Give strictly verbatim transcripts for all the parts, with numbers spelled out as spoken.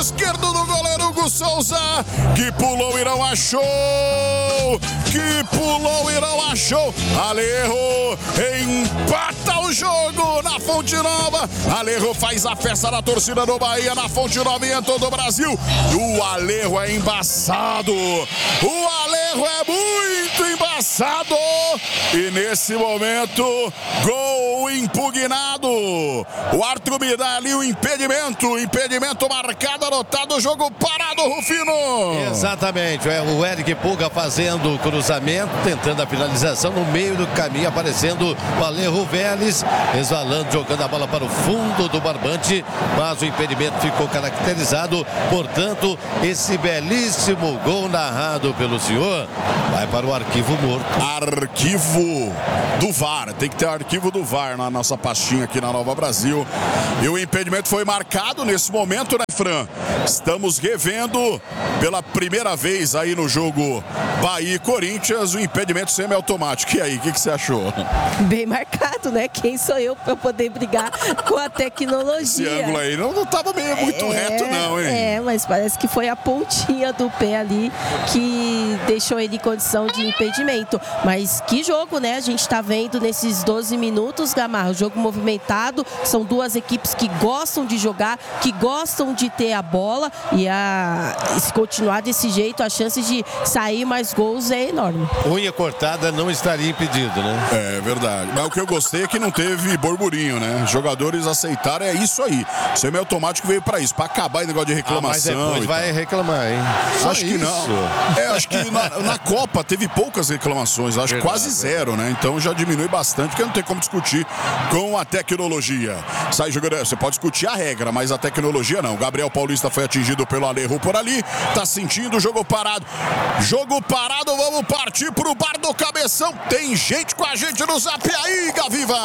esquerdo do goleiro Hugo Souza, que pulou e não achou, que pulou e não achou. Alejo empata o jogo na Fonte Nova. Alejo faz a festa da torcida do Bahia na Fonte Nova e em todo o Brasil. O Alejo é embaçado, o Alejo é muito embaçado. E nesse momento, gol impugnado. O árbitro me dá ali o impedimento, impedimento marcado, anotado, jogo parado, Rufino. Exatamente, é o Eric Pulga fazendo o cruzamento, tentando a finalização, no meio do caminho aparecendo o Alejo Vélez, resvalando, jogando a bola para o fundo do barbante, mas o impedimento ficou caracterizado. Portanto, esse belíssimo gol narrado pelo senhor vai para o arquivo morto. Arquivo do V A R, tem que ter arquivo do V A R na nossa pastinha aqui na Nova Brasil. E o impedimento foi marcado nesse momento, né, Fran? Estamos revendo pela primeira vez aí no jogo Bahia e Corinthians o impedimento semiautomático. E aí, o que, que você achou? Bem marcado, né? Quem sou eu para poder brigar com a tecnologia? Esse ângulo aí não, não tava meio muito é, reto não, hein? É, mas parece que foi a pontinha do pé ali que deixou ele em condição de impedimento. Mas que jogo, né? A gente tá vendo nesses doze minutos, Gamarra, jogo movimentado, são duas equipes que gostam de jogar, que gostam de ter a bola e a, se continuar desse jeito, a chance de sair mais gols é enorme. Unha cortada não estaria impedido, né? É verdade. Mas o que eu gostei é que não teve burburinho, né? Os jogadores aceitaram, é isso aí. O semiautomático veio pra isso, pra acabar esse negócio de reclamação. Ah, mas depois vai reclamar, hein? Só acho que isso. não. É, acho que na, na Copa teve poucas reclamações, acho que quase zero, né? Então já diminui bastante, porque não tem como discutir com a tecnologia. Sai jogando, você pode discutir a regra, mas a tecnologia não. Gabriel Paulista foi atingido pelo Alejo por ali, tá sentindo o jogo parado. Jogo parado, vamos partir pro bar do Cabeção. Tem gente com a gente no Zap aí, Gaviva!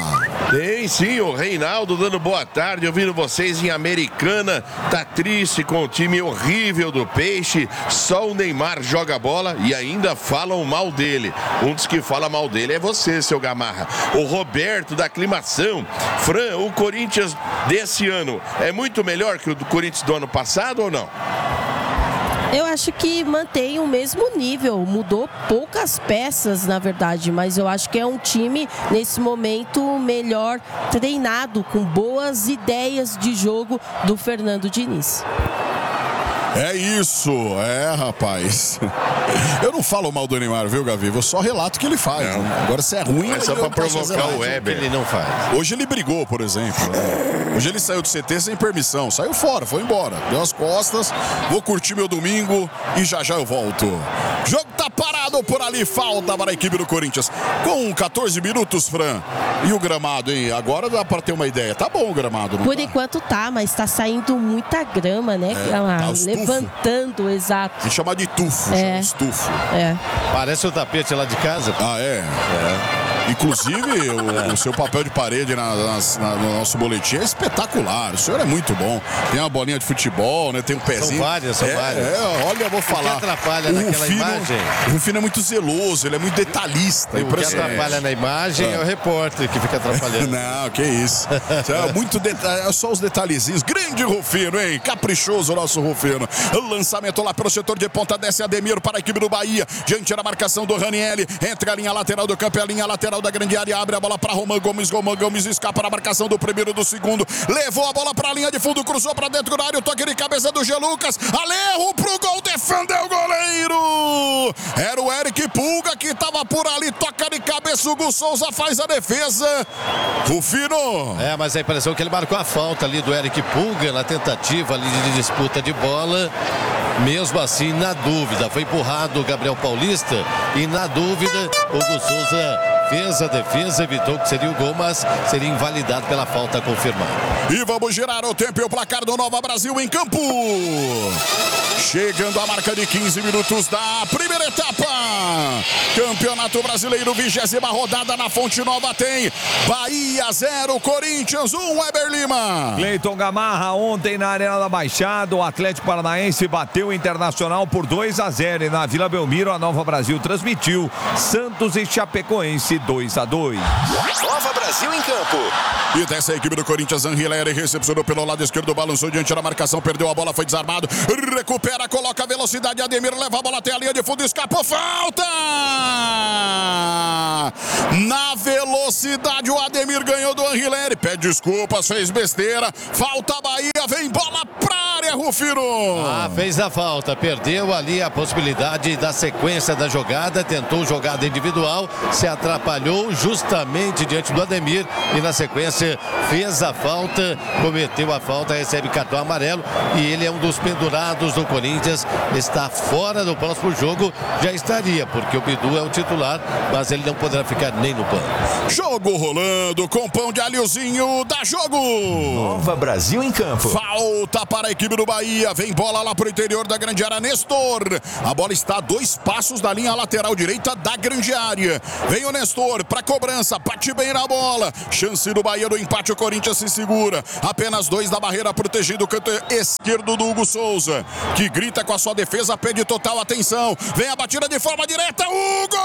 Tem sim, o Reinaldo dando boa tarde, ouvindo vocês em Americana. Tá triste com o time horrível do Peixe, só o Neymar joga bola e ainda falam mal dele. Um dos que fala mal dele é você, seu Gamarra. O Roberto da Aclimação. Fran, o Corinthians desse ano é muito melhor que o do Corinthians do ano passado ou não? Eu acho que mantém o mesmo nível, mudou poucas peças, na verdade, mas eu acho que é um time, nesse momento, melhor treinado, com boas ideias de jogo do Fernando Diniz. É isso, é, rapaz. Eu não falo mal do Neymar, viu, Gavi? Eu só relato o que ele faz. Né? Agora, se é ruim, é só pra provocar o Weber. Ele não faz. Hoje ele brigou, por exemplo. Né? Hoje ele saiu do C T sem permissão. Saiu fora, foi embora. Deu as costas, vou curtir meu domingo e já já eu volto. O jogo tá parado por ali, falta para a equipe do Corinthians. Com quatorze minutos, Fran. E o gramado, hein? Agora dá pra ter uma ideia. Tá bom o gramado, não Por tá? enquanto tá, mas tá saindo muita grama, né? É, tá levantando, exato. A gente chama de tufo, é. chama de tufo. É. Parece o tapete lá de casa. Ah, é? É. Inclusive, o, o seu papel de parede na, na, na, no nosso boletim é espetacular. O senhor é muito bom. Tem uma bolinha de futebol, né? Tem um pezinho. São várias, são é, várias. É, olha, eu vou falar. O que atrapalha o naquela Rufino, imagem? O Rufino é muito zeloso, ele é muito detalhista. O que atrapalha na imagem é, é o repórter que fica atrapalhando. Não, que isso. É, muito deta- é só os detalhezinhos. Grande Rufino, hein? Caprichoso o nosso Rufino. Lançamento lá pelo setor de ponta, desce Ademir para a equipe do Bahia. Diante da marcação do Ranieri. Entre a linha lateral do campo e a linha lateral da grande área. Abre a bola para Roman Gomes. Roman Gomes escapa na marcação do primeiro e do segundo. Levou a bola para a linha de fundo, cruzou para dentro da área. O toque de cabeça do G. Lucas. Alejo pro gol, defendeu o goleiro. Era o Eric Pulga que estava por ali. Toca de cabeça, o Hugo Souza faz a defesa. Rufino. É, mas a impressão que ele marcou a falta ali do Eric Pulga na tentativa ali de disputa de bola. Mesmo assim, na dúvida, foi empurrado o Gabriel Paulista e na dúvida, o Hugo Souza fez a defesa, evitou que seria o gol, mas seria invalidado pela falta confirmada. E vamos girar o tempo e o placar do Nova Brasil em campo. Chegando a marca de quinze minutos da primeira etapa. Campeonato Brasileiro, vigésima rodada na Fonte Nova tem Bahia zero, Corinthians um, Weber Lima. Cleiton Gamarra, ontem na Arena da Baixada, o Atlético Paranaense bateu o Internacional por dois a zero e na Vila Belmiro a Nova Brasil transmitiu Santos e Chapecoense dois a dois. Nova Brasil. Brasil em Campo. E dessa equipe do Corinthians, Anrileri recepcionou pelo lado esquerdo, balançou diante da marcação, perdeu a bola, foi desarmado, recupera, coloca a velocidade, Ademir leva a bola até a linha de fundo, escapou, falta! Na velocidade, o Ademir ganhou do Anrileri, pede desculpas, fez besteira, falta a Bahia, vem bola pra área, Rufino! Ah, fez a falta, perdeu ali a possibilidade da sequência da jogada, tentou jogada individual, se atrapalhou justamente diante do Ademir e na sequência fez a falta, cometeu a falta, recebe cartão amarelo e ele é um dos pendurados do Corinthians, está fora do próximo jogo, já estaria, porque o Bidu é o titular, mas ele não poderá ficar nem no banco. Jogo rolando com pão de alhozinho, dá jogo! Nova Brasil em Campo. Falta para a equipe do Bahia, vem bola lá para o interior da grande área, Nestor. A bola está a dois passos da linha lateral direita da grande área. Vem o Nestor para cobrança, bate bem na bola. Chance do Bahia do empate, o Corinthians se segura. Apenas dois da barreira, protegido o canto esquerdo do Hugo Souza, que grita com a sua defesa, pede total atenção. Vem a batida de forma direta, Hugo!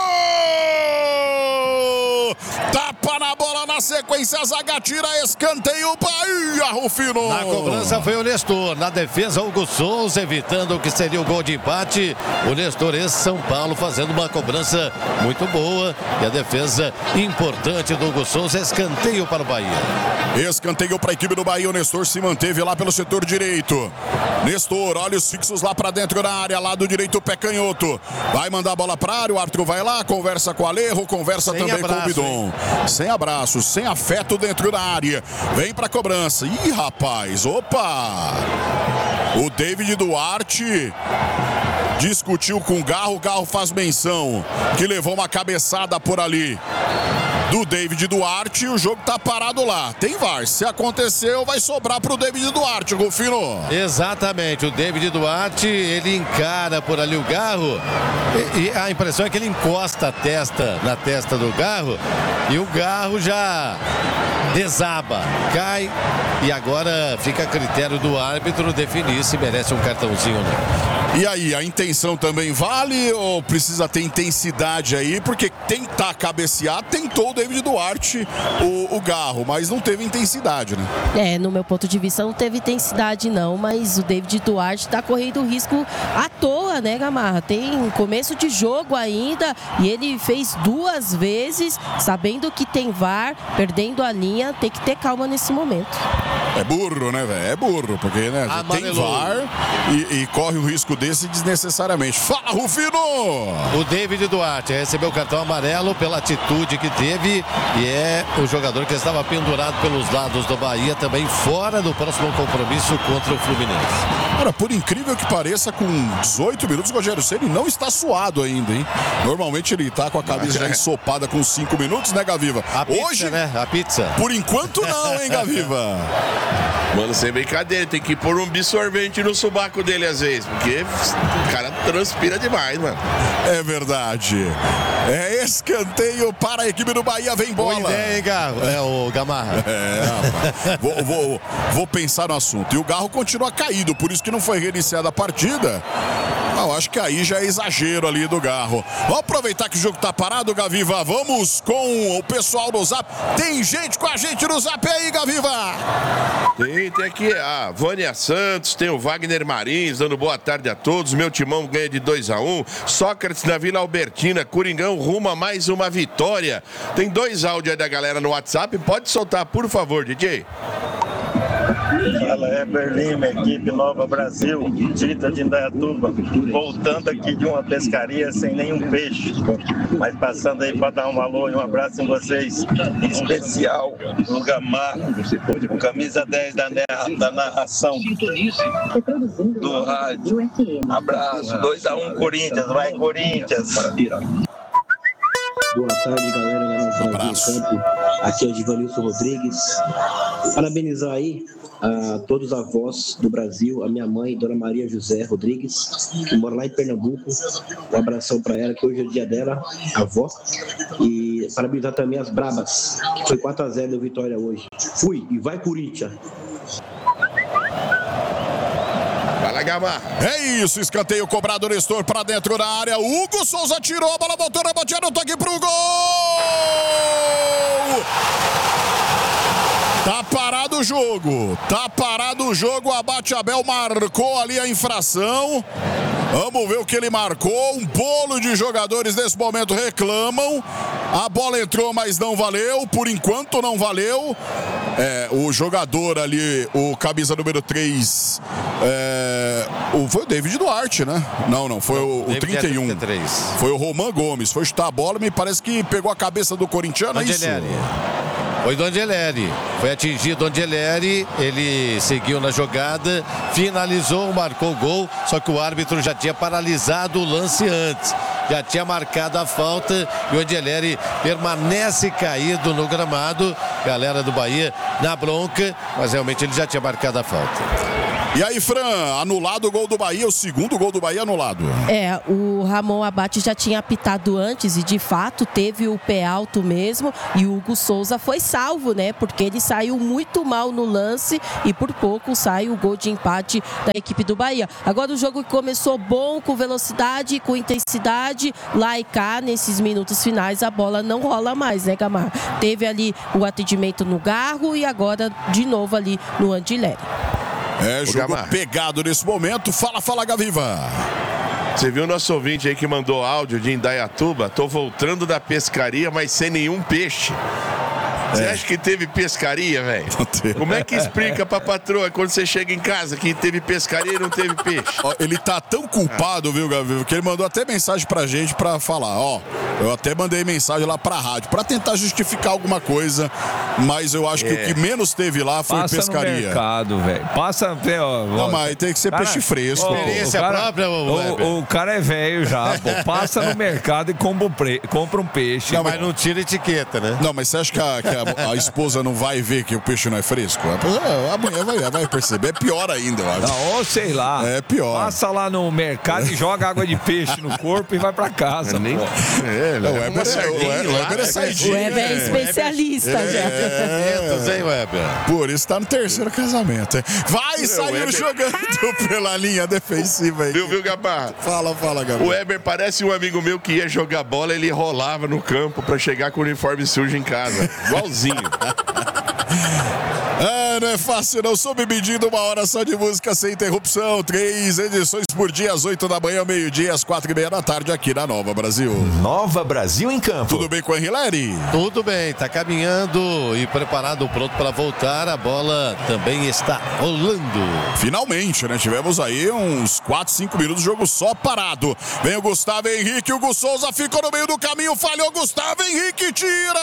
Tapa na bola na sequência, a zaga tira, escanteio, Bahia, Rufino. Na cobrança foi o Nestor, na defesa Hugo Souza, evitando o que seria o gol de empate. O Nestor ex-São Paulo fazendo uma cobrança muito boa e a defesa importante do Hugo Souza, escanteio para o Bahia. Escanteio para a equipe do Bahia, o Nestor se manteve lá pelo setor direito. Nestor, olhos fixos lá para dentro da área, lado direito, pé canhoto. Vai mandar a bola para a área, o árbitro vai lá, conversa com o Alejo, conversa sem também abraço, com o Bidon. Hein? Sem abraço, sem afeto dentro da área. Vem para a cobrança. Ih, rapaz, opa! O David Duarte discutiu com o Garro, o Garro faz menção que levou uma cabeçada por ali do David Duarte e o jogo tá parado lá. Tem V A R. Se aconteceu, vai sobrar pro David Duarte, Rufino. Exatamente. O David Duarte, ele encara por ali o Garro e, e a impressão é que ele encosta a testa na testa do Garro e o Garro já desaba, cai e agora fica a critério do árbitro definir se merece um cartãozinho ou não. E aí, a intenção também vale ou precisa ter intensidade aí? Porque tentar cabecear, tentou o David Duarte, o, o Garro, mas não teve intensidade, né? É, no meu ponto de vista não teve intensidade não, mas o David Duarte tá correndo risco à toa, né, Gamarra? Tem começo de jogo ainda e ele fez duas vezes, sabendo que tem V A R, perdendo a linha, tem que ter calma nesse momento. É burro, né, velho? É burro, porque né, tem V A R e, e corre o risco desse desnecessariamente. Fala, Rufino! O David Duarte recebeu o cartão amarelo pela atitude que teve e é o jogador que estava pendurado pelos lados do Bahia, também fora do próximo compromisso contra o Fluminense. Cara, por incrível que pareça, com dezoito minutos, o Rogério Ceni não está suado ainda, hein? Normalmente ele tá com a cabeça já ensopada com cinco minutos, né, Gaviva? A pizza, Hoje, né? A pizza. Por enquanto não, hein, Gaviva? Mano, sem brincadeira, tem que pôr um absorvente no sobaco dele às vezes, porque o cara transpira demais, mano. É verdade. É escanteio para a equipe do Bahia, vem bola. Boa ideia, hein, Garro? É o Gamarra. É, rapaz. vou, vou, vou pensar no assunto. E o Garro continua caído, por isso que não foi reiniciada a partida. Eu acho que aí já é exagero ali do Garro. Vamos aproveitar que o jogo tá parado, Gaviva. Vamos com o pessoal do Zap. Tem gente com a gente no Zap aí, Gaviva. Tem, tem aqui a Vânia Santos, tem o Wagner Marins, dando boa tarde a todos. Meu timão ganha de dois a um. Sócrates na Vila Albertina, Coringão rumo a mais uma vitória. Tem dois áudios aí da galera no WhatsApp. Pode soltar, por favor, D J. Fala, é Berlim, equipe Nova Brasil, Tita de Indaiatuba, voltando aqui de uma pescaria sem nenhum peixe, mas passando aí para dar um alô e um abraço em vocês, em especial no Gamarra, com camisa dez da, da narração do rádio. Abraço, dois a um Corinthians, vai Corinthians! Boa tarde, galera da Nossa Brasil Campo. Aqui é o Givanilson Rodrigues. Parabenizar aí a todos os avós do Brasil, a minha mãe, Dona Maria José Rodrigues, que mora lá em Pernambuco. Um abração para ela, que hoje é o dia dela, avó. E parabenizar também as Brabas, que foi quatro a zero no Vitória hoje. Fui e vai Corinthians! É isso, escanteio cobrado, Nestor para dentro da área. Hugo Souza tirou, a bola voltou, reboteou, no toque pro gol! Tá parado o jogo. Tá parado o jogo. O Abate Abel marcou ali a infração. Vamos ver o que ele marcou. Um bolo de jogadores nesse momento reclamam. A bola entrou, mas não valeu. Por enquanto não valeu. É, o jogador ali, o camisa número três, é, o, foi o David Duarte, né? Não, não, foi o, o trinta e um. Foi o Roman Gomes. Foi chutar a bola, me parece que pegou a cabeça do corintiano, é isso? Foi do Angeleri, foi atingido o Angeleri, ele seguiu na jogada, finalizou, marcou o gol, só que o árbitro já tinha paralisado o lance antes, já tinha marcado a falta e o Angeleri permanece caído no gramado, galera do Bahia na bronca, mas realmente ele já tinha marcado a falta. E aí, Fran, anulado o gol do Bahia, o segundo gol do Bahia anulado. É, o Ramon Abate já tinha apitado antes e de fato teve o pé alto mesmo e o Hugo Souza foi salvo, né? Porque ele saiu muito mal no lance e por pouco sai o gol de empate da equipe do Bahia. Agora o jogo começou bom, com velocidade, com intensidade, lá e cá, nesses minutos finais a bola não rola mais, né, Gamar? Teve ali o atendimento no Garro e agora de novo ali no Angeleri. É, jogo pegado nesse momento. Fala, fala, Gaviva. Você viu o nosso ouvinte aí que mandou áudio de Indaiatuba? Tô voltando da pescaria, mas sem nenhum peixe. Você acha que teve pescaria, velho? Como é que explica pra patroa quando você chega em casa que teve pescaria e não teve peixe? Ó, ele tá tão culpado, viu, Gaviva, que ele mandou até mensagem pra gente pra falar, ó, eu até mandei mensagem lá pra rádio, pra tentar justificar alguma coisa, mas eu acho que É. o que menos teve lá foi Passa pescaria. no mercado, velho. Passa, ó, Não, ó, mas tem que ser cara, peixe fresco. ó, pô. Experiência o cara- própria, ô, Weber. o, o cara é velho já, pô. Passa no mercado e compra um, pre- compra um peixe. Não, mas não tira etiqueta, né? Não, mas você acha que, a, que a- a esposa não vai ver que o peixe não é fresco? A mulher vai, vai perceber. É pior ainda, eu acho. Não, ou sei lá. É pior. Passa lá no mercado e joga água de peixe no corpo e vai pra casa. Nem- pô. É, Não, o leva Weber uma é, o sardinha Weber- o lá, Weber é né? saidinho. O Weber é especialista já. Quinhentos, hein, Weber? Por isso tá no terceiro casamento. hein? Vai sair Weber- jogando pela linha defensiva aí. Viu, viu, Gabá? Fala, fala, Gabriel. O Weber parece um amigo meu que ia jogar bola, ele rolava no campo pra chegar com o uniforme sujo em casa. Igualzinho. Ah, não é fácil não, sob medida, uma hora só de música sem interrupção, três edições por dia, às oito da manhã, meio-dia, às quatro e meia da tarde, aqui na Nova Brasil. Nova Brasil em campo. Tudo bem com o Henrileri? Tudo bem, tá caminhando e preparado, pronto para voltar. A bola também está rolando. Finalmente, né? Tivemos aí uns quatro, cinco minutos de jogo só parado. Vem o Gustavo Henrique, o Hugo Souza ficou no meio do caminho, falhou, Gustavo Henrique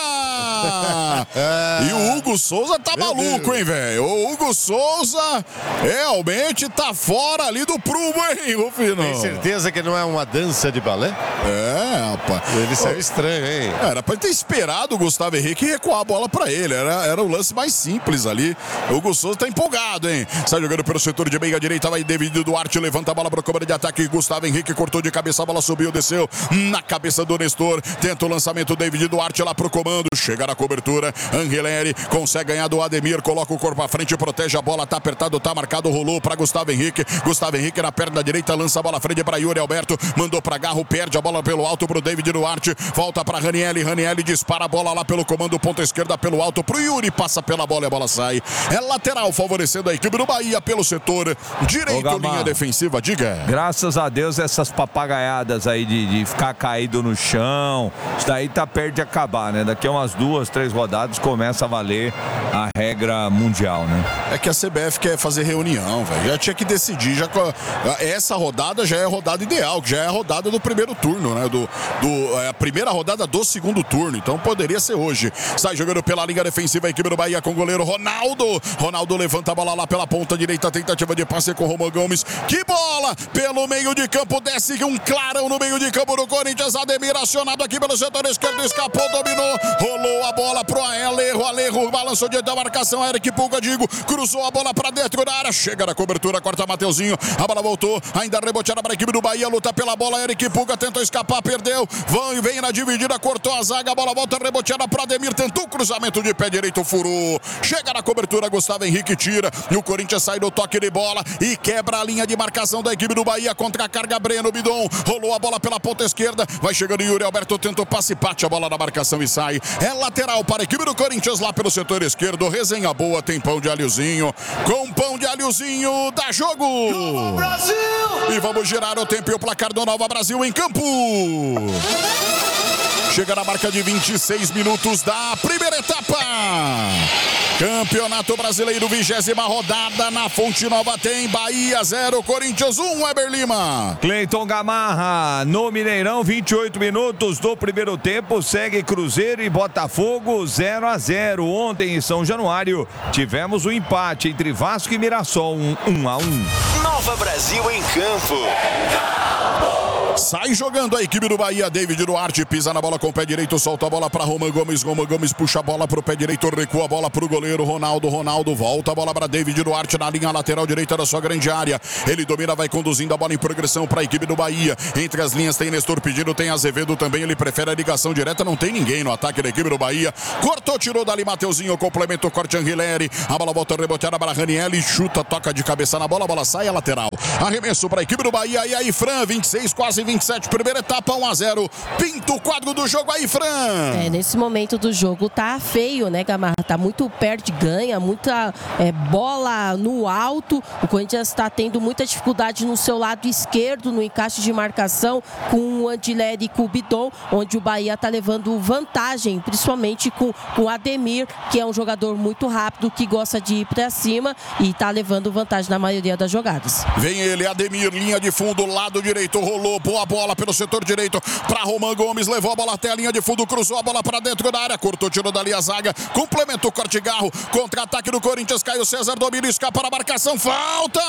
tira! E o Hugo Souza tá maluco, hein, velho? O Hugo Souza realmente tá fora ali do prumo, hein, Rufino? Tem certeza que não é uma dança de balé? É, rapaz. Ele saiu estranho, hein? Era pra ele ter esperado o Gustavo Henrique recuar a bola pra ele. Era, era o lance mais simples ali. O Hugo Souza tá empolgado, hein? Sai jogando pelo setor de meia direita. Vai David Duarte, levanta a bola pra cobra de ataque. Gustavo Henrique cortou de cabeça, a bola subiu, desceu na cabeça do Nestor. Tenta o lançamento, David Duarte lá pro comando. Chega na cobertura. Angeleri consegue ganhar do Ademir. Coloca o corpo à frente, protege a bola. Tá apertado, tá marcado. Rolou pra Gustavo Henrique. Gustavo Henrique na perna direita, lança a bola à frente pra Yuri Alberto. Mandou pra Garro, perde a bola pelo alto pro David Duarte. Volta pra Ranielli. Ranielli dispara a bola lá pelo comando, ponta esquerda pelo alto pro Yuri. Passa pela bola e a bola sai. É lateral, favorecendo a equipe do Bahia pelo setor direito, Ô, Gabá, linha defensiva. Diga. Graças a Deus, essas papagaiadas aí de, de ficar caído no chão, isso daí tá perto de acabar, né? Daqui a umas duas, três rodadas começa a valer a regra mundial, né? É que a C B F quer fazer reunião, velho. Já tinha que decidir. Já, essa rodada já é a rodada ideal, que já é a rodada do primeiro turno, né? Do, do, é a primeira rodada do segundo turno. Então poderia ser hoje. Sai jogando pela linha defensiva a equipe do Bahia com o goleiro Ronaldo. Ronaldo levanta a bola lá pela ponta direita. Tentativa de passe com o Roman Gomes. Que bola! Pelo meio de campo. Desce um clarão no meio de campo do Corinthians. Ademir acionado aqui pelo setor esquerdo. Escapou, dominou. Rolou a bola pro Alejo. Alejo balançou diante da marcação. Eric pro Pituca, digo, cruzou a bola pra dentro da área, chega na cobertura, corta Mateuzinho, a bola voltou, ainda reboteada para a equipe do Bahia, luta pela bola, Eric Puga tentou escapar, perdeu, vão, vem na dividida, cortou a zaga, a bola volta reboteada para Ademir, tentou o cruzamento de pé direito, furou, chega na cobertura, Gustavo Henrique tira, e o Corinthians sai do toque de bola e quebra a linha de marcação da equipe do Bahia contra a carga Breno Bidon, rolou a bola pela ponta esquerda, vai chegando Yuri Alberto, tentou passe, bate a bola na marcação e sai, é lateral para a equipe do Corinthians lá pelo setor esquerdo, resenha boa, tem pão de alhozinho, com pão de alhozinho, dá jogo! Nova Brasil! E vamos girar o tempo e o placar do Nova Brasil em campo! Chega na marca de vinte e seis minutos da primeira etapa. Campeonato Brasileiro, vigésima rodada. Na Fonte Nova tem Bahia zero, Corinthians um, Weber Lima. Cleiton Gamarra, no Mineirão, vinte e oito minutos do primeiro tempo. Segue Cruzeiro e Botafogo zero a zero. Ontem em São Januário tivemos o um empate entre Vasco e Mirassol, um a um. Nova Brasil em campo. Sai jogando a equipe do Bahia, David Duarte pisa na bola com o pé direito, solta a bola para Roman Gomes, Roman Gomes puxa a bola para o pé direito, recua a bola para o goleiro Ronaldo, Ronaldo volta a bola para David Duarte na linha lateral direita da sua grande área, ele domina, vai conduzindo a bola em progressão para a equipe do Bahia, entre as linhas tem Nestor pedindo, tem Azevedo também, ele prefere a ligação direta, não tem ninguém no ataque da equipe do Bahia, cortou, tirou dali Mateuzinho, complemento o corte Anguilleri, a bola volta reboteada para Raniel, chuta, toca de cabeça na bola, a bola sai a lateral, arremesso para a equipe do Bahia, e aí Fran, vinte e seis, quase vinte e sete, primeira etapa, um a zero, pinta o quadro do jogo aí, Fran. É, nesse momento do jogo tá feio, né, Gamarra? Tá muito perto, ganha, muita é, bola no alto, o Corinthians tá tendo muita dificuldade no seu lado esquerdo, no encaixe de marcação, com o Andileri e com o Bidon, onde o Bahia tá levando vantagem, principalmente com, com o Ademir, que é um jogador muito rápido, que gosta de ir pra cima e tá levando vantagem na maioria das jogadas. Vem ele, Ademir, linha de fundo, lado direito, rolou, boa bola pelo setor direito para Roman Gomes, levou a bola até a linha de fundo, cruzou a bola para dentro da área, cortou, tirou dali a zaga, complementou o corte Garro, contra-ataque do Corinthians, Caio César domina, escapa para a marcação, falta!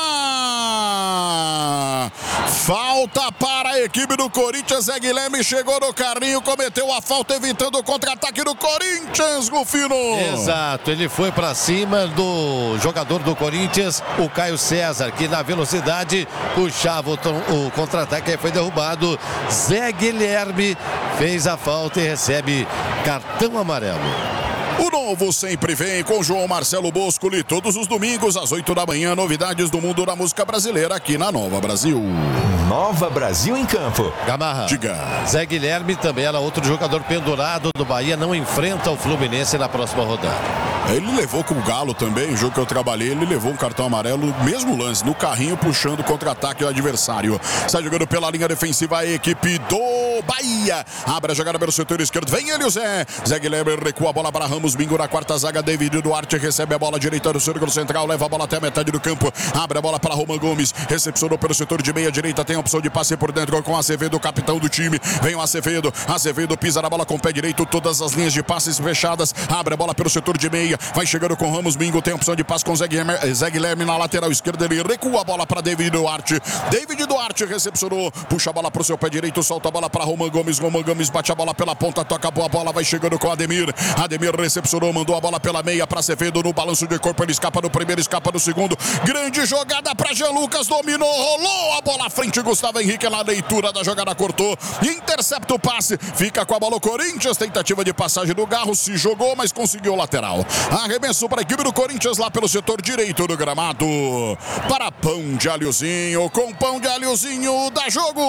Falta para a equipe do Corinthians, Zé Guilherme chegou no carrinho, cometeu a falta, evitando o contra-ataque do Corinthians, Rufino! Exato, ele foi para cima do jogador do Corinthians, o Caio César, que na velocidade puxava o, o contra-ataque e foi derrubado. Zé Guilherme fez a falta e recebe cartão amarelo. O novo sempre vem com João Marcelo Boscoli, todos os domingos às oito da manhã, novidades do mundo da música brasileira aqui na Nova Brasil. Nova Brasil em campo. Gamarra. Diga. Zé Guilherme também era outro jogador pendurado do Bahia, não enfrenta o Fluminense na próxima rodada. Ele levou com o Galo também, o jogo que eu trabalhei, ele levou um cartão amarelo, mesmo lance, no carrinho, puxando o contra-ataque do adversário. Sai jogando pela linha defensiva a equipe do Bahia. Abre a jogada pelo setor esquerdo, vem ele o Zé. Zé Guilherme recua a bola para Ramos Bingo na quarta zaga, David Duarte recebe a bola direita do círculo central, leva a bola até a metade do campo, abre a bola para Roman Gomes, recepcionou pelo setor de meia direita, tem a opção de passe por dentro com Azevedo, capitão do time, vem o Azevedo, Azevedo pisa na bola com o pé direito, todas as linhas de passes fechadas, abre a bola pelo setor de meia, vai chegando com Ramos Bingo, tem a opção de passe com Zé Guilherme, Zé Guilherme na lateral esquerda, ele recua a bola para David Duarte, David Duarte recepcionou, puxa a bola para o seu pé direito, solta a bola para Roman Gomes, Roman Gomes bate a bola pela ponta, toca a boa bola, vai chegando com Ademir, Ademir recepcionou, mandou a bola pela meia para Azevedo, no balanço de corpo, ele escapa do primeiro, escapa do segundo, grande jogada para Jean Lucas, dominou, rolou a bola à frente, Gustavo Henrique na leitura da jogada, cortou, intercepta o passe, fica com a bola o Corinthians, tentativa de passagem do Garro, se jogou, mas conseguiu o lateral, arremesso para a equipe do Corinthians lá pelo setor direito do gramado, para pão de alhozinho, com pão de alhozinho, dá jogo!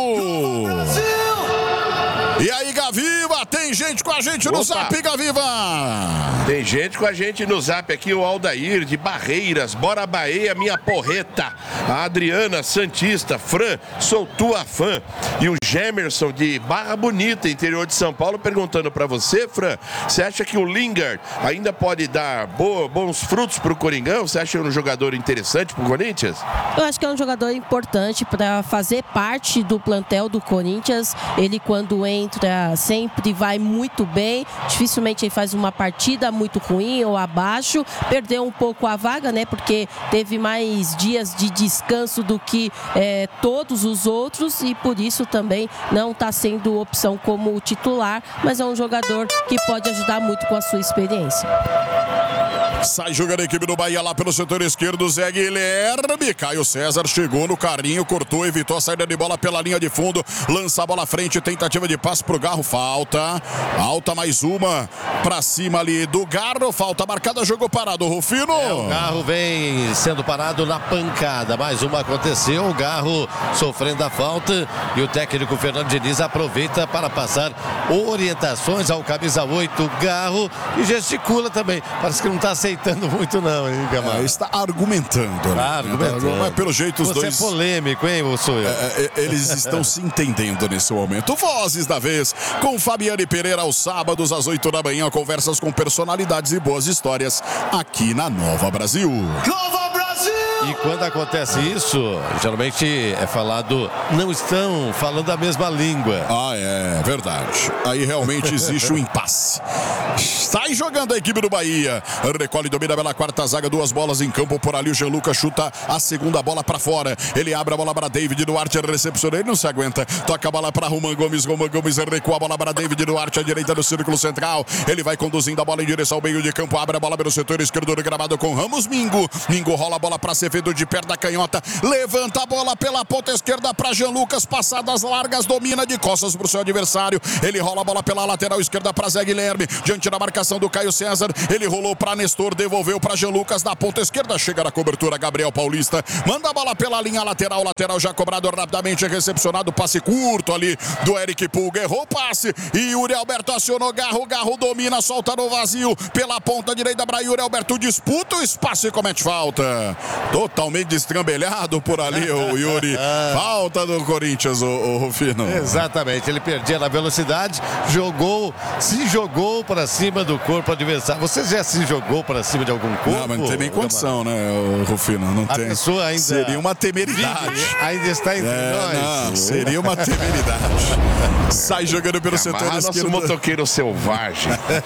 E aí, Gaviva, tem gente com a gente no Opa. Zap, Gaviva! Tem gente com a gente no Zap aqui, o Aldair de Barreiras, bora Bahia, minha porreta. A Adriana Santista, Fran, sou tua fã. E o Gemerson de Barra Bonita, interior de São Paulo, perguntando pra você, Fran, você acha que o Lingard ainda pode dar boa, bons frutos pro Coringão? Você acha um jogador interessante pro Corinthians? Eu acho que é um jogador importante para fazer parte do plantel do Corinthians. Ele, quando entra entra sempre vai muito bem, dificilmente ele faz uma partida muito ruim ou abaixo, perdeu um pouco a vaga, né, porque teve mais dias de descanso do que é, todos os outros e por isso também não está sendo opção como titular, mas é um jogador que pode ajudar muito com a sua experiência. Sai jogando a equipe do Bahia lá pelo setor esquerdo, Zé Guilherme. Caio César chegou no carrinho, cortou, evitou a saída de bola pela linha de fundo. Lança a bola à frente, tentativa de passe pro Garro. Falta. Falta mais uma pra cima ali do Garro. Falta marcada, jogo parado, Rufino. É, o Garro vem sendo parado na pancada. Mais uma aconteceu, o Garro sofrendo a falta. E o técnico Fernando Diniz aproveita para passar orientações ao camisa oito, Garro. E gesticula também. Parece que não está aceitando muito não, hein, Gamal? É, está argumentando, né? Ah, argumentando. Mas pelo jeito os Você dois... é polêmico, hein, ou sou eu? É, é, eles estão se entendendo nesse momento. Vozes da vez, com Fabiane Pereira aos sábados às oito da manhã, conversas com personalidades e boas histórias aqui na Nova Brasil. Nova Brasil! E quando acontece isso, geralmente é falado, não estão falando a mesma língua. Ah, é verdade. Aí realmente existe um impasse. Sai jogando a equipe do Bahia. Recolhe, domina pela quarta zaga, duas bolas em campo por ali. O Jean Lucas chuta a segunda bola pra fora. Ele abre a bola para David Duarte, recepciona, ele não se aguenta. Toca a bola para Roman Gomes. Roman Gomes recua a bola para David Duarte, à direita do círculo central. Ele vai conduzindo a bola em direção ao meio de campo. Abre a bola pelo setor esquerdo do gramado com Ramos Mingo. Mingo rola a bola para Acevedo de perto da canhota. Levanta a bola pela ponta esquerda para Jean Lucas. Passadas largas, domina de costas para o seu adversário. Ele rola a bola pela lateral esquerda para Zé Guilherme. Diante da marcação do Caio César. Ele rolou para Nestor, devolveu para Jean Lucas na ponta esquerda. Chega na cobertura Gabriel Paulista. Manda a bola pela linha lateral. Lateral já cobrado rapidamente. Recepcionado. Passe curto ali do Eric Pulga. Errou o passe. E Yuri Alberto acionou Garro. Garro domina, solta no vazio. Pela ponta direita para Yuri Alberto. Disputa o espaço e comete falta. Totalmente destrambelhado por ali o Yuri. Falta do Corinthians, o, o Rufino. Exatamente. Ele perdia na velocidade. Jogou, se jogou para cima do corpo adversário. Você já se jogou para cima de algum corpo? Não, mas não tem nem condição, né, o Rufino? Não a tem. Pessoa ainda seria uma temeridade. Ainda está entre é, nós. Não, seria uma temeridade. Sai jogando pelo Amarra setor esquerdo. Nosso motoqueiro selvagem.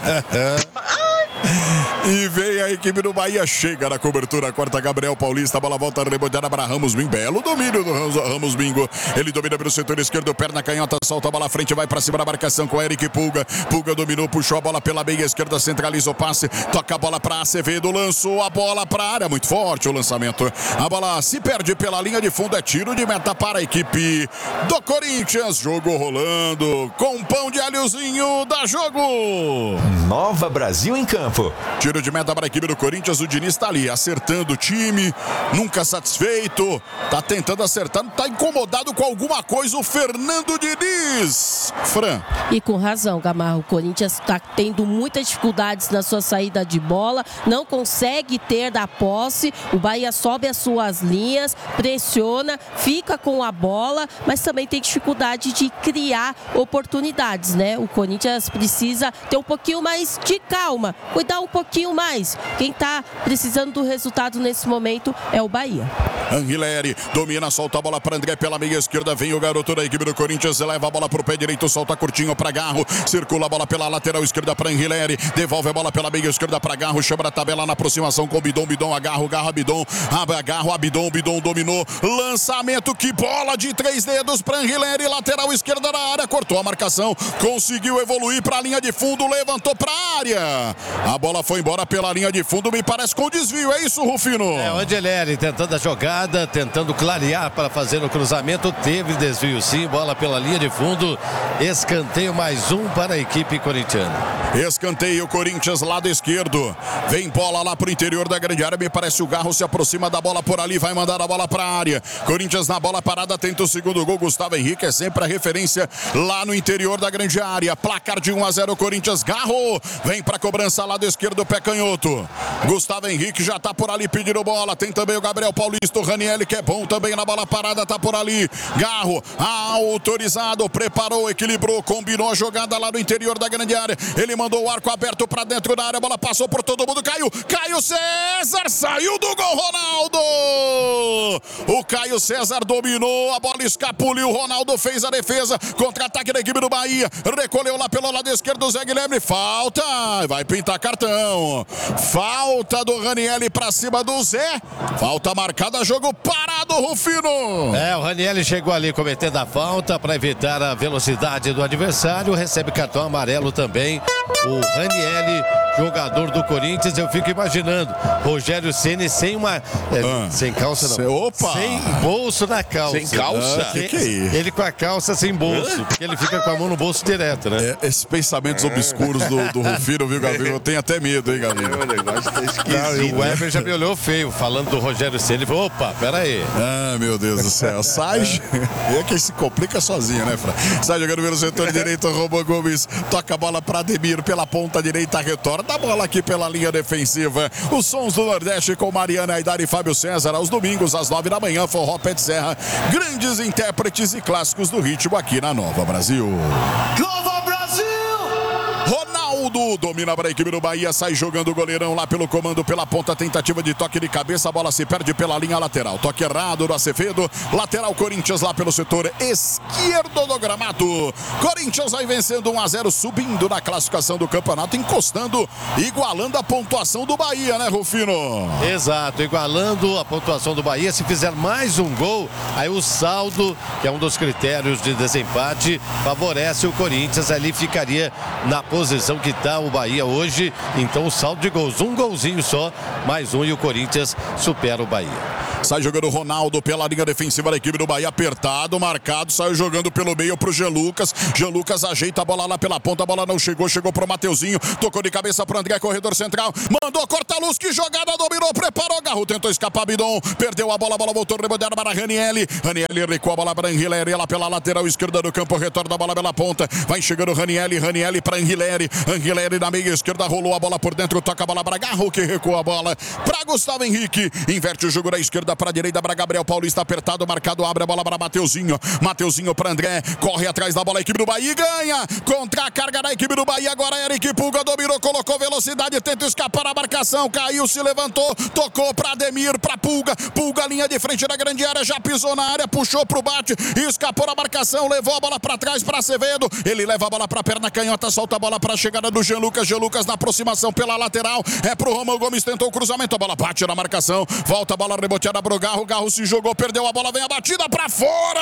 E vem a equipe do Bahia, chega na cobertura, corta Gabriel Paulista, a bola volta reboteada para Ramos Mingo, belo domínio do Ramos Mingo, ele domina pelo setor esquerdo, perna canhota, solta a bola à frente, vai para cima da marcação com Eric Pulga, Pulga dominou, puxou a bola pela meia esquerda, centraliza o passe, toca a bola para Acevedo, lançou a bola para a área, muito forte o lançamento, a bola se perde pela linha de fundo, é tiro de meta para a equipe do Corinthians, jogo rolando, com pão de alhozinho, dá jogo! Nova Brasil em campo. Tiro de meta para a equipe do Corinthians, o Diniz está ali, acertando o time, nunca satisfeito, tá tentando acertar, tá incomodado com alguma coisa o Fernando Diniz. Fran. E com razão, Gamarro, o Corinthians está tendo muitas dificuldades na sua saída de bola, não consegue ter da posse, o Bahia sobe as suas linhas, pressiona, fica com a bola, mas também tem dificuldade de criar oportunidades, né? O Corinthians precisa ter um pouquinho mais de calma, cuidar um pouquinho mais. Quem está precisando do resultado nesse momento é o Bahia. Anguilleri domina, solta a bola para André pela meia esquerda, vem o garoto da equipe do Corinthians, leva a bola para o pé direito, solta curtinho para Garro, circula a bola pela lateral esquerda para Anguilleri, devolve a bola pela meia esquerda para Garro, chama a tabela na aproximação com Bidon, Bidon, agarro, Garro, Abidon, agarro, Abidon, Bidon dominou, lançamento, que bola de três dedos para Anguilleri, lateral esquerda da área, cortou a marcação, conseguiu evoluir para a linha de fundo, levantou para a área, a bola foi embora pela linha de fundo, me parece com desvio, é isso, Rufino? É, o Anguilleri tentando a jogada, tentando clarear para fazer o cruzamento, teve desvio sim, bola pela linha de fundo, escanteio mais um para a equipe corintiana. Escanteio, Corinthians, lado esquerdo, vem bola lá pro interior da grande área, me parece o Garro se aproxima da bola por ali, vai mandar a bola para a área, Corinthians na bola parada, tenta o segundo gol, Gustavo Henrique é sempre a referência lá no interior da grande área, placar de um a zero, Corinthians, Garro, vem para cobrança, lado esquerdo, pé canhoto. Gustavo Henrique já tá por ali pedindo bola. Tem também o Gabriel Paulista, o Ranieri, que é bom também na bola parada, tá por ali. Garro, autorizado, preparou, equilibrou, combinou a jogada lá no interior da grande área. Ele mandou o arco aberto pra dentro da área, a bola passou por todo mundo, caiu. Caio César, saiu do gol, Ronaldo! O Caio César dominou, a bola escapuliu, Ronaldo fez a defesa, contra-ataque da equipe do Bahia, recolheu lá pelo lado esquerdo o Zé Guilherme, falta, vai pintar cartão, falta do Ranieri pra cima do Zé, falta marcada, jogo parado, Rufino. É, o Ranieri chegou ali cometendo a falta para evitar a velocidade do adversário, recebe cartão amarelo também, o Ranieri, jogador do Corinthians. Eu fico imaginando Rogério Ceni sem uma é, ah, sem calça não, cê, opa. sem bolso na calça. Sem calça? Ah, que que é isso? Ele com a calça sem bolso, porque ele fica com a mão no bolso direto, né? É, esses pensamentos obscuros do, do Rufino, viu, Gabriel? Eu tenho até medo, hein, Gabriel? O negócio tá Não, esquisito. o Weber já me olhou feio, falando do Rogério Ceni. Ele falou, opa, pera aí. Ah, meu Deus do céu. Sai. É que se complica sozinho, né, Fran? Sai jogando pelo setor direito, Robo Gomes. Toca a bola para Ademir pela ponta direita, retorna a bola aqui pela linha defensiva. Os sons do Nordeste com Mariana Aidar e Fábio César. Aos domingos, às nove da manhã, Forró Pé de Serra. Grandes intérpretes e clássicos do ritmo aqui na Nova Brasil. Nova Brasil! Ronaldo domina para a equipe do Bahia, sai jogando o goleirão lá pelo comando, pela ponta, tentativa de toque de cabeça, a bola se perde pela linha lateral, toque errado do Acevedo, lateral Corinthians lá pelo setor esquerdo do gramado. Corinthians vai vencendo um a zero, subindo na classificação do campeonato, encostando, igualando a pontuação do Bahia, né, Rufino? Exato, igualando a pontuação do Bahia. Se fizer mais um gol, aí o saldo, que é um dos critérios de desempate, favorece o Corinthians, ali ficaria na posição que está o Bahia hoje. Então o saldo de gols, um golzinho só, mais um, e o Corinthians supera o Bahia. Sai jogando o Ronaldo pela linha defensiva da equipe do Bahia, apertado, marcado, saiu jogando pelo meio pro Jean Lucas. Jean Lucas ajeita a bola lá pela ponta, a bola não chegou, chegou pro Mateuzinho, tocou de cabeça pro André, corredor central, mandou corta-luz, que jogada, dominou, preparou, Garro, tentou escapar, Bidon, perdeu a bola, a bola voltou, reboteada para Ranieri, Ranieri recuou a bola para Anguilera, lá pela lateral esquerda do campo, retorna a bola pela ponta, vai chegando Ranieri, Ranieri para Anguilera, Anguilera na meia esquerda, rolou a bola por dentro, toca a bola para Garro, que recua a bola para Gustavo Henrique, inverte o jogo da esquerda para a direita, para Gabriel Paulista, apertado, marcado, abre a bola para Mateuzinho, Mateuzinho para André, corre atrás da bola, a equipe do Bahia ganha, contra a carga da equipe do Bahia, agora Eric Pulga dominou, colocou velocidade, tenta escapar a marcação, caiu, se levantou, tocou para Ademir, para Pulga, Pulga linha de frente da grande área, já pisou na área, puxou pro bate, escapou a marcação, levou a bola para trás para Acevedo, ele leva a bola para a perna canhota, solta a bola para a chegada do Jean Lucas, Jean Lucas na aproximação pela lateral, é pro Romão Gomes, tentou o cruzamento, a bola bate na marcação, volta a bola reboteada pro Garro, Garro se jogou, perdeu a bola, vem a batida pra fora!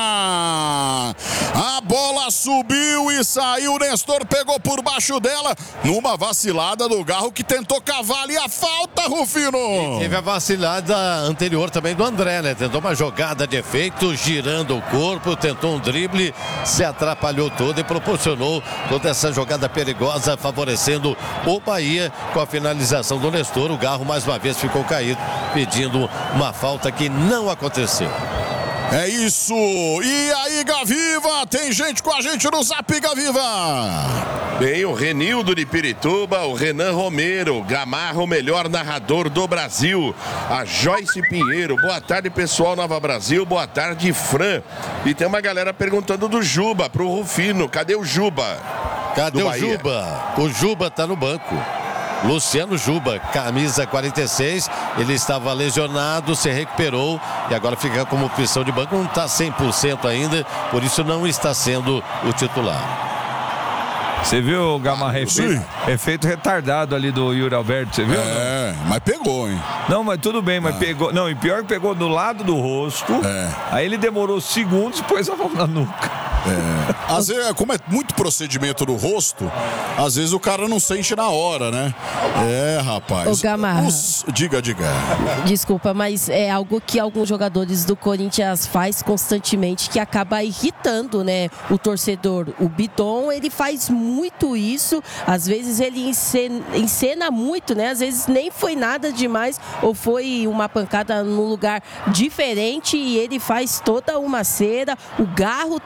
A bola subiu e saiu, Nestor pegou por baixo dela, numa vacilada do Garro que tentou cavar ali a falta, Rufino! E teve a vacilada anterior também do André, né? Tentou uma jogada de efeito, girando o corpo, tentou um drible, se atrapalhou todo e proporcionou toda essa jogada perigosa, favorecendo o Bahia com a finalização do Nestor. O Garro mais uma vez ficou caído, pedindo uma falta que não aconteceu. É isso! E aí, Gaviva? Tem gente com a gente no Zap, Gaviva! Bem, o Renildo de Pirituba, o Renan Romero, Gamarra, o melhor narrador do Brasil, a Joyce Pinheiro, boa tarde, pessoal, Nova Brasil, boa tarde, Fran. E tem uma galera perguntando do Juba, pro Rufino, cadê o Juba? Cadê o Juba? O Juba tá no banco. Luciano Juba, camisa quarenta e seis, ele estava lesionado, se recuperou e agora fica como opção de banco, não está cem por cento ainda, por isso não está sendo o titular. Você viu, Gamarra, efeito, efeito retardado ali do Yuri Alberto, você viu? É, não? Mas pegou, hein? Não, mas tudo bem, mas ah. pegou. Não, e pior que pegou do lado do rosto. É. Aí ele demorou segundos e pôs a mão na nuca. É. Às vezes, como é muito procedimento no rosto, às vezes o cara não sente na hora, né? É, rapaz. Ô, Gamarra. Os... Diga, diga. Desculpa, mas é algo que alguns jogadores do Corinthians faz constantemente que acaba irritando, né, o torcedor. O Bidon, ele faz muito isso. Às vezes ele encena, encena muito, né? Às vezes nem foi nada demais ou foi uma pancada num lugar diferente e ele faz toda uma cera. O Garro tem esse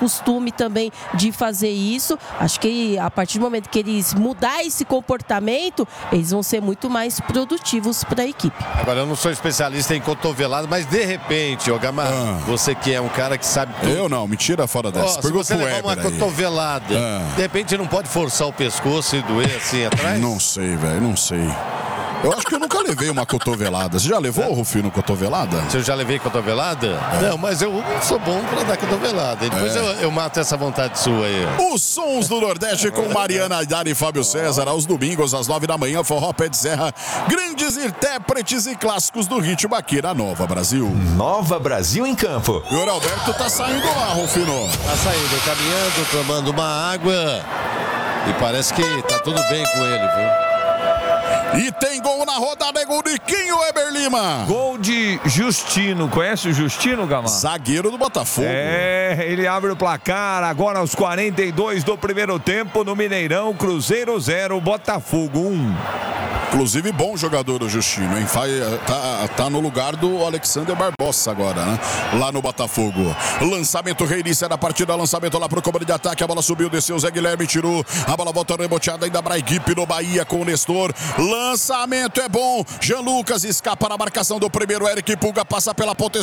costume também de fazer isso. Acho que a partir do momento que eles mudar esse comportamento, eles vão ser muito mais produtivos para a equipe. Agora, eu não sou especialista em cotovelada, mas de repente, ô Gamarra, ah. você que é um cara que sabe tudo. Eu não, me tira fora dessa. Oh, se você levar uma cotovelada, ah. de repente não pode forçar o pescoço e doer assim atrás? Não sei, velho, não sei. Eu acho que eu nunca levei uma cotovelada. Você já levou, é. Rufino, cotovelada? Você já levei cotovelada? É. Não, mas eu sou bom pra dar cotovelada. Depois é. eu, eu mato essa vontade sua aí. Os Sons do Nordeste com Mariana Aidar e Fábio César. Aos domingos, às nove da manhã, Forró Pé de Serra. Grandes intérpretes e clássicos do ritmo aqui na Nova Brasil. Nova Brasil em campo. E o Alberto tá saindo lá, Rufino. Tá saindo, caminhando, tomando uma água. E parece que tá tudo bem com ele, viu? E tem gol na rodada, é gol de quem, o Eber Lima? Gol de Justino. Conhece o Justino, Gamarra? Zagueiro do Botafogo. É, ele abre o placar agora aos quarenta e dois do primeiro tempo no Mineirão. Cruzeiro zero, Botafogo um. Inclusive, bom jogador o Justino, hein? Tá, tá no lugar do Alexander Barbosa agora, né? Lá no Botafogo. Lançamento, reinício da partida, lançamento lá pro comando de ataque, a bola subiu, desceu, Zé Guilherme tirou, a bola volta reboteada ainda para a equipe do Bahia com o Nestor. Lançamento é bom, Jean Lucas escapa na marcação do primeiro, Eric Pulga passa pela ponta